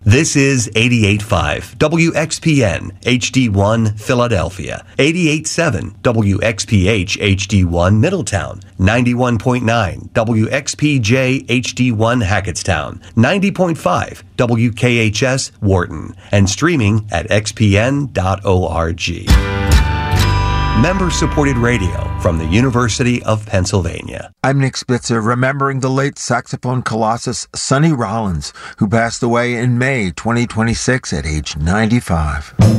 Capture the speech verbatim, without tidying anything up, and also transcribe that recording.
This is eighty-eight point five W X P N H D one Philadelphia, eighty-eight point seven W X P H H D one Middletown, ninety-one point nine W X P J H D one Hackettstown, ninety point five W K H S Wharton, and streaming at x p n dot org. Member-supported radio from the University of Pennsylvania. I'm Nick Spitzer, remembering the late saxophone colossus Sonny Rollins, who passed away in May twenty twenty-six at age ninety-five.